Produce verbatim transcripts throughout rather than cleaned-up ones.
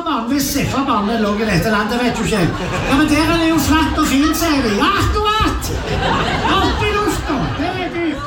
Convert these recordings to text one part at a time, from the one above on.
vanligvis sifferbarn det lå i dette landet, vet du ikke. Ja, men der er det jo flatt og fint, sier de. Ja, akkurat! Opp i lufta, det er dyrt.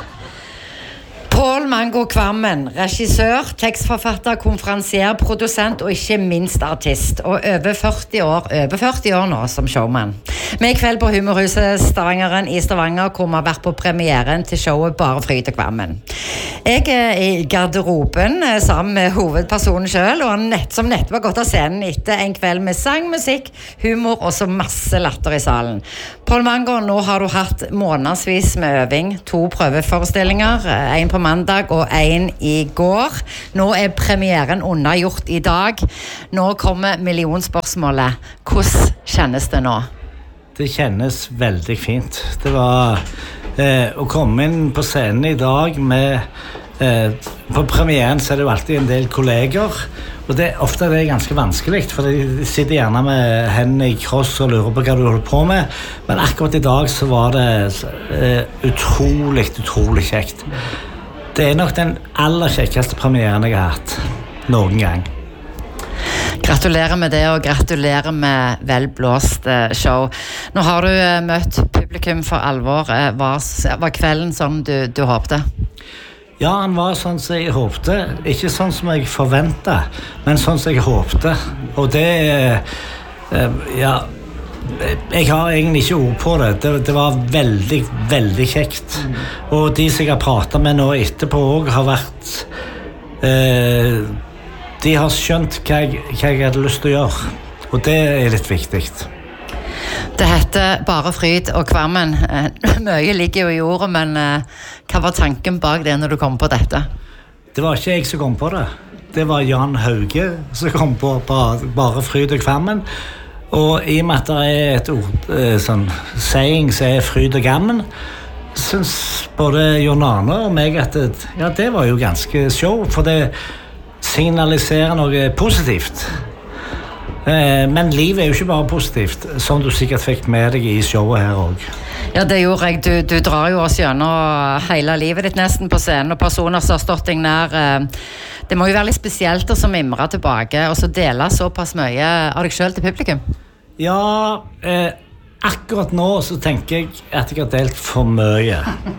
Paul Mango Kvammen, regissør, tekstforfatter, konferansier, produsent og ikke minst artist. Og over førti år, over førti år nå som showman. Vi er i kveld på Humorhuset Stavangeren i Stavanger, hvor vi har vært på premieren til showet Bare Fryd og Kvammen. Jeg er i garderoben sammen med hovedpersonen selv, og han nett, som nettopp har gått av scenen etter en kveld med sang, musikk, humor og så masse latter i salen. Paul Mango, nå har du hatt månedsvis med øving, to prøveforestillinger, en på mandag og en i går. Nå er premieren unnagjort i dag. Nå kommer millionspørsmålet. Hvordan kjennes det nå? Det kjennes veldig fint. Det var eh, å komme inn på scenen i dag med eh, på premieren så er det jo alltid en del kolleger, og det, ofte er det ganske vanskelig, for de sitter gjerne med hendene i kross og lurer på hva du holder på med, men akkurat i dag så var det eh, utrolig, utrolig kjekt. Det er nok den aller kjekkeste premieren jeg har hatt noen gang. Gratulerer med det, og gratulerer med velblåst show. Nå har du møtt publikum for alvor. Var, var kvelden som du, du håpte? Ja, han var sånn som jeg håpte. Ikke sånn som jeg forventet, men sånn som jeg håpte. Og det, ja, jeg har egentlig ikke ord på det. Det, det var veldig, veldig kjekt. Og de som jeg har pratet med nå etterpå også har vært... Eh, De har skjønt hva jeg, hva jeg hadde lyst til å gjøre, og det er litt viktig. Det heter Bare Fryd og Kvammen. Mye ligger jo i ordet, men hva var tanken bak det når du kom på dette? Det var ikke jeg som kom på det. Det var Jan Hauge som kom på Bare Fryd og Kvammen. Og i og med at det er et ord, sånn saying som er fryd og gammen, synes både Jon Arne og meg at det, ja, det var jo ganske show, for det signaliserer noe positivt. Eh, men livet er jo ikke bare positivt, som du sikkert fikk med deg i showet her også. Ja, det gjorde jeg. Du, du drar jo oss gjennom hele livet ditt nesten på scenen, og personer som har stått deg nær. Det må jo være litt spesielt å mimre tilbake, og så dele såpass mye av deg selv til publikum. Ja, eh, akkurat nå så tenker jeg at jeg har delt for mye.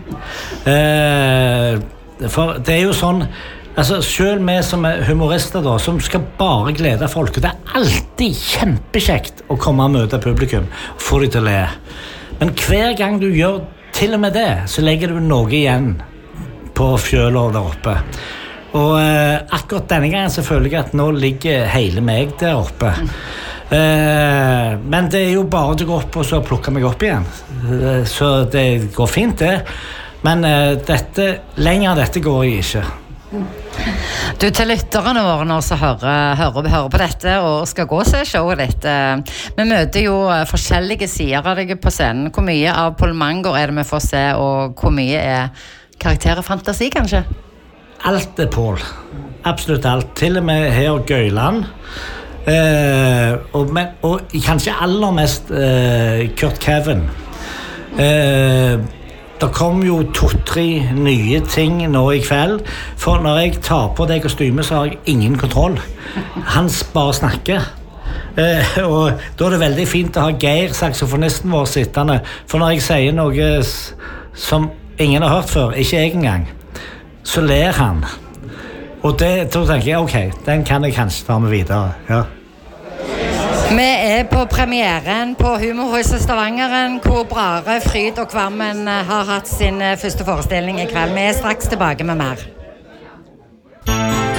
Eh, for det er jo sånn, altså, selv vi som er humorister da, som skal bare glede folk, og det er alltid kjempekjekt å komme og møte publikum, få de til å le. Men hver gang du gjør til og med det, så legger du noe igjen på fjøla der oppe. Og eh, akkurat denne gangen så føler jeg at nå ligger hele meg der oppe. Eh, men det er jo bare å gå opp og så plukke meg opp igjen. Så det går fint det. Men eh, dette, lenger dette går jeg ikke. Du, til lytterne våre nå så hører, hører, hører på dette og skal gå og se showet ditt. Vi møter jo forskjellige sider av deg på scenen. Hvor mye av Paul Mango er det vi får se, og hvor mye er karakter og fantasi, kanskje? Alt er Paul. Absolutt alt. Til og med her Gøyland. Eh, og, men, og kanskje aller mest eh, Kurt Kevin. Eh, Det kom jo to-tre nye ting nå i kveld, for når jeg tar på det kostymet så har jeg ingen kontroll. Han bare snakker. Eh, og da er det veldig fint å ha Geir, saksofonisten vår, sittende, for når jeg sier noe som ingen har hørt før, ikke jeg engang, så ler han. Og det, da tenker jeg, ok, den kan jeg kanskje ta med videre, ja. Vi er på premieren på Humorhuset Stavangeren, hvor Bare Fryd og Kvammen har hatt sin første forestilling i kveld. Vi er straks tilbake med mer.